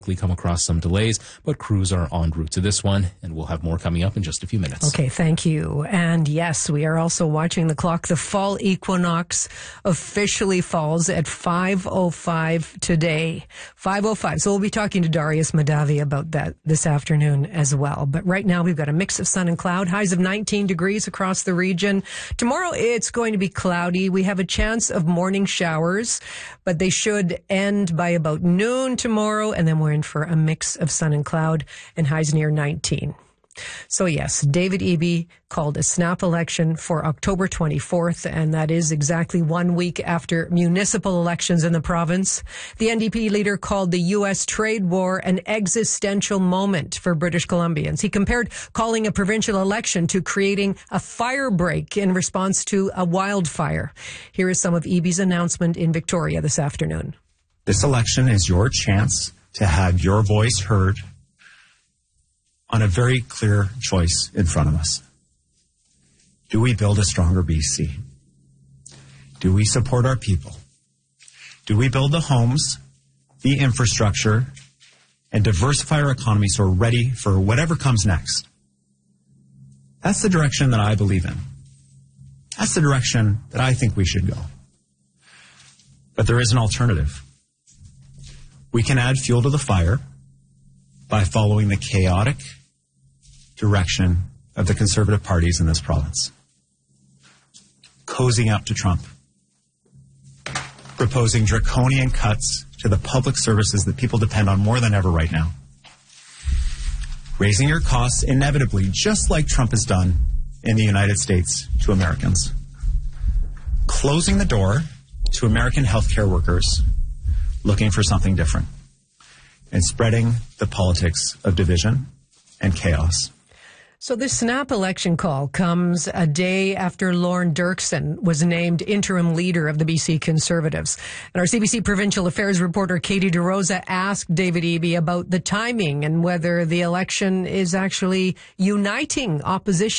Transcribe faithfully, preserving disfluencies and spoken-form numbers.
come across some delays, but crews are en route to this one, and we'll have more coming up in just a few minutes. Okay, thank you. And yes, we are also watching the clock. The fall equinox officially falls at five oh five today. five oh five. So we'll be talking to Darius Madavi about that this afternoon as well. But right now we've got a mix of sun and cloud, highs of nineteen degrees across the region. Tomorrow it's going to be cloudy. We have a chance of morning showers, but they should end by about noon tomorrow, and then we're in for a mix of sun and cloud and highs near nineteen. So yes, David Eby called a snap election for October twenty-fourth, and that is exactly one week after municipal elections in the province. The N D P leader called the U S trade war an existential moment for British Columbians. He compared calling a provincial election to creating a fire break in response to a wildfire. Here is some of Eby's announcement in Victoria this afternoon. This election is your chance to have your voice heard on a very clear choice in front of us. Do we build a stronger B C? Do we support our people? Do we build the homes, the infrastructure, and diversify our economy so we're ready for whatever comes next? That's the direction that I believe in. That's the direction that I think we should go. But there is an alternative. We can add fuel to the fire by following the chaotic direction of the conservative parties in this province. Cozying up to Trump. Proposing draconian cuts to the public services that people depend on more than ever right now. Raising your costs inevitably, just like Trump has done in the United States to Americans. Closing the door to American healthcare workers looking for something different. And spreading the politics of division and chaos. So this snap election call comes a day after Lorne Dirksen was named interim leader of the B C Conservatives. And our C B C Provincial Affairs reporter Katie DeRosa asked David Eby about the timing and whether the election is actually uniting opposition